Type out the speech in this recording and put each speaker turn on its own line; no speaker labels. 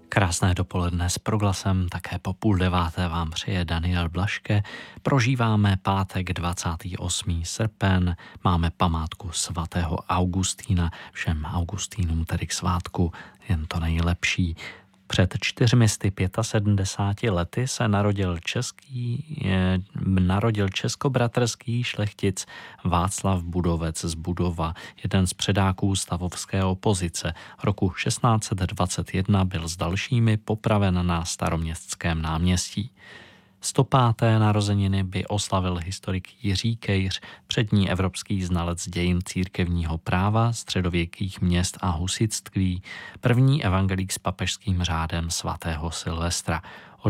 Krásné dopoledne s Proglasem, také po 8:30 vám přeje Daniel Blaške. Prožíváme pátek 28. srpen, máme památku svatého Augustína, všem Augustínům tedy k svátku jen to nejlepší. Před 475 lety se narodil českobratrský šlechtic Václav Budovec z Budova, jeden z předáků stavovské opozice. Roku 1621 byl s dalšími popraven na Staroměstském náměstí. 105. narozeniny by oslavil historik Jiří Kejř, přední evropský znalec dějin církevního práva, středověkých měst a husitství, první evangelík s papežským řádem svatého Silvestra.